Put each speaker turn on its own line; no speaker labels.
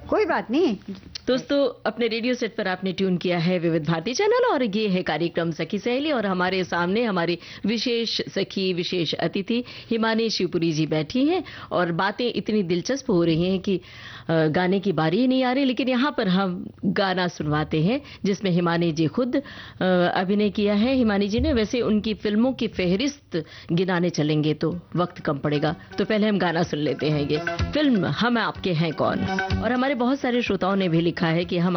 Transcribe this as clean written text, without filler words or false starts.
कोई बात नहीं।
दोस्तों, अपने रेडियो सेट पर आपने ट्यून किया है विविध भारती चैनल और ये है कार्यक्रम सखी सहेली और हमारे सामने हमारी विशेष सखी, विशेष अतिथि हिमानी शिवपुरी जी बैठी हैं और बातें इतनी दिलचस्प हो रही हैं कि गाने की बारी ही नहीं आ रही, लेकिन यहाँ पर हम गाना सुनवाते हैं जिसमें हिमानी जी खुद अभिनय किया है। हिमानी जी ने, वैसे उनकी फिल्मों की फहरिस्त गिनाने चलेंगे तो वक्त कम पड़ेगा, तो पहले हम गाना सुन लेते हैं। ये फिल्म हम आपके हैं कौन, और हमारे बहुत सारे श्रोताओं ने भी लिखा है कि हम